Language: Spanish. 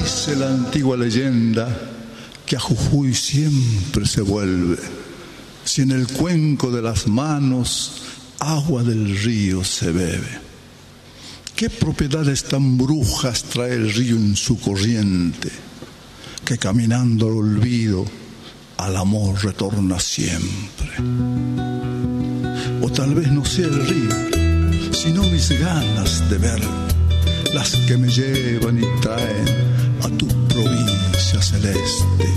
Dice la antigua leyenda que a Jujuy siempre se vuelve, si en el cuenco de las manos agua del río se bebe. ¿Qué propiedades tan brujas trae el río en su corriente, que caminando al olvido al amor retorna siempre? O tal vez no sea el río, sino mis ganas de ver, las que me llevan y traen a tu provincia celeste,